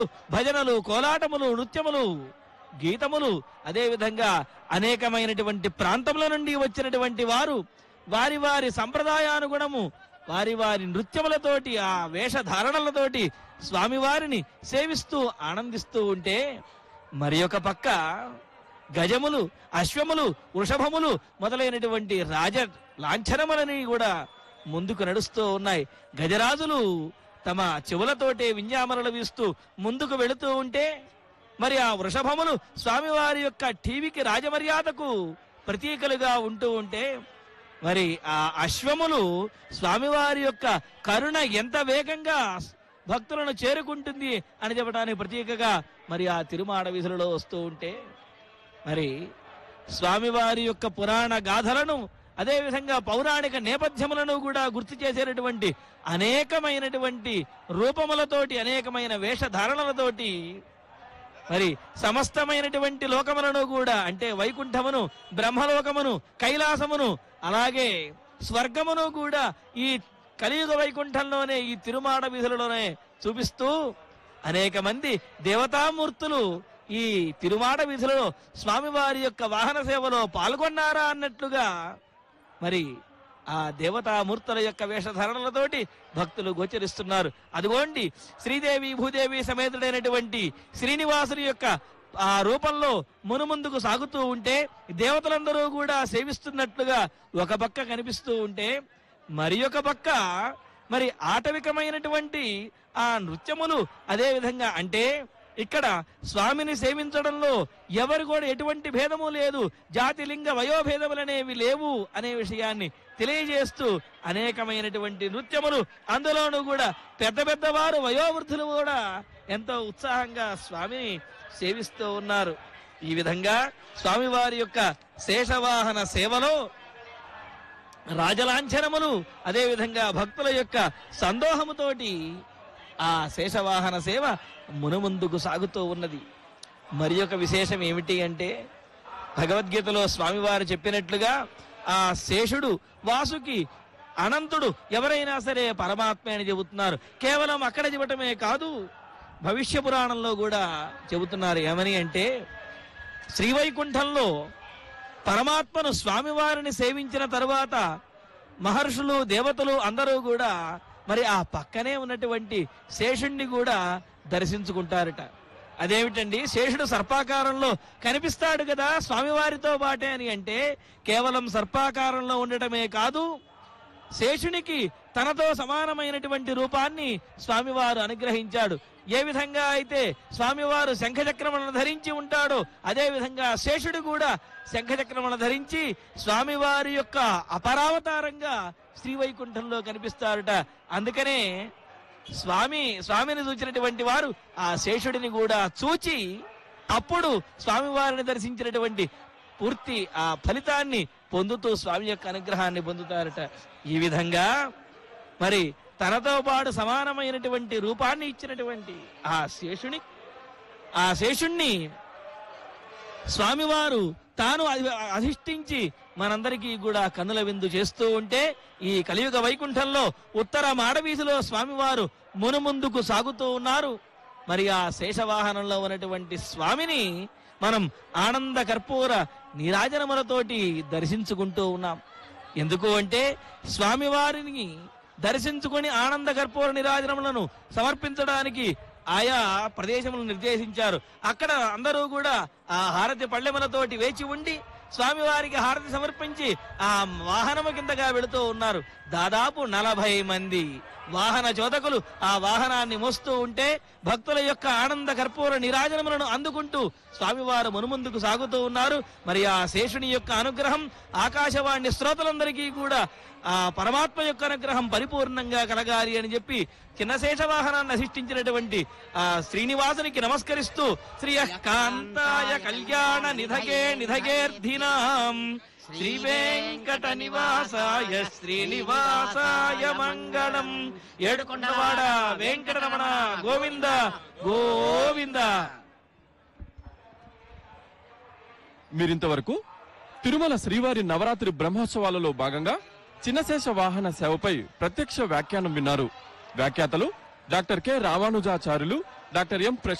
భజనలు, కోలాటములు, నృత్యములు, గీతములు, అదేవిధంగా అనేకమైనటువంటి ప్రాంతముల నుండి వచ్చినటువంటి వారు వారి వారి సంప్రదాయానుగుణము వారి వారి నృత్యములతోటి ఆ వేషధారణలతోటి స్వామివారిని సేవిస్తూ ఆనందిస్తూ ఉంటే, మరి ఒక పక్క గజములు, అశ్వములు, వృషభములు మొదలైనటువంటి రాజ లాంఛనములని కూడా ముందుకు నడుస్తూ ఉన్నాయి. గజరాజులు తమ చెవులతోటే వింజామరలు వీస్తూ ముందుకు వెళుతూ ఉంటే, మరి ఆ వృషభములు స్వామివారి యొక్క టీవీకి రాజమర్యాదకు ప్రతీకలుగా ఉంటూ ఉంటే, మరి ఆ అశ్వములు స్వామివారి యొక్క కరుణ ఎంత వేగంగా భక్తులను చేరుకుంటుంది అని చెప్పడానికి ప్రతీకగా మరి ఆ తిరుమాడ వీధులలో వస్తూ ఉంటే, మరి స్వామివారి యొక్క పురాణ గాథలను అదేవిధంగా పౌరాణిక నేపథ్యములను కూడా గుర్తు చేసేటటువంటి అనేకమైనటువంటి రూపములతోటి, అనేకమైన వేషధారణలతోటి మరి సమస్తమైనటువంటి లోకములను కూడా, అంటే వైకుంఠమును, బ్రహ్మలోకమును, కైలాసమును, అలాగే స్వర్గమును కూడా ఈ కలియుగ వైకుంఠంలోనే, ఈ తిరుమాడ వీధులలోనే చూపిస్తూ అనేక మంది దేవతామూర్తులు ఈ తిరుమాడ వీధులలో స్వామివారి యొక్క వాహన సేవలో పాల్గొన్నారా అన్నట్లుగా మరి ఆ దేవతామూర్తుల యొక్క వేషధారణలతోటి భక్తులు గోచరిస్తున్నారు. అదిగోండి శ్రీదేవి భూదేవి సమేతుడైనటువంటి శ్రీనివాసుని యొక్క ఆ రూపంలో మునుముందుకు సాగుతూ ఉంటే దేవతలందరూ కూడా సేవిస్తున్నట్లుగా ఒక పక్క కనిపిస్తూ ఉంటే, మరి ఒక పక్క మరి ఆటవికమైనటువంటి ఆ నృత్యములు, అదేవిధంగా అంటే ఇక్కడ స్వామిని సేవించడంలో ఎవరు కూడా ఎటువంటి భేదము లేదు, జాతి లింగ వయోభేదములనేవి లేవు అనే విషయాన్ని తెలియజేస్తూ అనేకమైనటువంటి నృత్యములు, అందులోనూ కూడా పెద్ద పెద్దవారు వయోవృద్ధులు కూడా ఎంతో ఉత్సాహంగా స్వామిని సేవిస్తూ ఉన్నారు. ఈ విధంగా స్వామివారి యొక్క శేషవాహన సేవలో రాజలాంఛనములు, అదేవిధంగా భక్తుల యొక్క సందోహముతోటి ఆ శేషవాహన సేవ మునుముందుకు సాగుతూ ఉన్నది. మరి ఒక విశేషం ఏమిటి అంటే, భగవద్గీతలో స్వామివారు చెప్పినట్లుగా ఆ శేషుడు, వాసుకి, అనంతుడు ఎవరైనా సరే పరమాత్మ అని చెబుతున్నారు. కేవలం అక్కడ చెప్పటమే కాదు, భవిష్య పురాణంలో కూడా చెబుతున్నారు. ఏమని అంటే, శ్రీవైకుంఠంలో పరమాత్మను స్వామివారిని సేవించిన తరువాత మహర్షులు, దేవతలు అందరూ కూడా మరి ఆ పక్కనే ఉన్నటువంటి శేషుణ్ణి కూడా దర్శించుకుంటారట. అదేమిటండి, శేషుడు సర్పాకారంలో కనిపిస్తాడు కదా స్వామివారితో పాటే అని అంటే, కేవలం సర్పాకారంలో ఉండటమే కాదు, శేషునికి తనతో సమానమైనటువంటి రూపాన్ని స్వామివారు అనుగ్రహించాడు. ఏ విధంగా అయితే స్వామివారు శంఖచక్రములను ధరించి ఉంటాడో అదే విధంగా శేషుడు కూడా శంఖచక్రములను ధరించి స్వామివారి యొక్క అపరావతారంగా శ్రీవైకుంఠంలో కనిపిస్తారట. అందుకనే స్వామిని చూచినటువంటి వారు ఆ శేషుడిని కూడా చూచి అప్పుడు స్వామివారిని దర్శించినటువంటి పూర్తి ఆ ఫలితాన్ని పొందుతూ స్వామి యొక్క అనుగ్రహాన్ని పొందుతారట. ఈ విధంగా మరి తనతో పాటు సమానమైనటువంటి రూపాన్ని ఇచ్చినటువంటి ఆ శేషుణ్ణి స్వామివారు తాను అధిష్ఠించి మనందరికీ కూడా కన్నుల విందు చేస్తూ ఉంటే, ఈ కలియుగ వైకుంఠంలో ఉత్తర మాడవీధిలో స్వామివారు మునుముందుకు సాగుతూ ఉన్నారు. మరి ఆ శేషవాహనంలో ఉన్నటువంటి స్వామిని మనం ఆనంద కర్పూర నీరాజనములతోటి దర్శించుకుంటూ ఉన్నాం. ఎందుకు అంటే, స్వామివారిని దర్శించుకొని ఆనంద కర్పూర నీరాజనములను సమర్పించడానికి ఆయా ప్రదేశములను నిర్దేశించారు. అక్కడ అందరూ కూడా ఆ హారతి పళ్ళెములతోటి వేచి ఉండి స్వామివారికి హారతి సమర్పించి ఆ వాహనము కిందగా వెళుతూ ఉన్నారు. దాదాపు 40 మంది వాహన చోదకులు ఆ వాహనాన్ని మోస్తూ ఉంటే భక్తుల యొక్క ఆనంద కర్పూర నీరాజనములను అందుకుంటూ స్వామివారు మునుముందుకు సాగుతూ ఉన్నారు. మరి ఆ శేషుని యొక్క అనుగ్రహం ఆకాశవాణి శ్రోతలందరికీ కూడా ఆ పరమాత్మ యొక్క అనుగ్రహం పరిపూర్ణంగా కలగాలి అని చెప్పి చిన్న శేషవాహనాన్ని అధిష్ఠించినటువంటి ఆ శ్రీనివాసునికి నమస్కరిస్తూ శ్రీయకాంతాయ కళ్యాణ నిధగేర్ధినాం శ్రీ వెంకట నివాసాయ శ్రీనివాసాయ మంగళం. ఏడుకొండవాడ వెంకటరమణ గోవింద గోవింద. మీరింతవరకు తిరుమల శ్రీవారి నవరాత్రి బ్రహ్మోత్సవాలలో భాగంగా చిన్నశేష వాహన సేవపై ప్రత్యక్ష వ్యాఖ్యానం విన్నారు. వ్యాఖ్యాతలు డాక్టర్ కె రామానుజాచార్యులు, డాక్టర్ ఎం